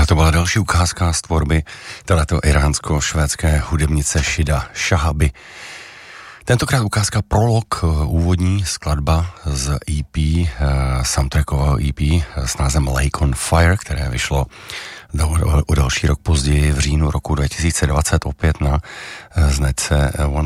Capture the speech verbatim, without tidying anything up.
To byla další ukázka z tvorby této iránsko-švédské hudebnice Shida Shahaby. Tentokrát ukázka prolog, úvodní skladba z E P, soundtrackového E P s názvem Lake on Fire, které vyšlo do, o další rok později v říjnu roku dva tisíce dvacet opět na značce One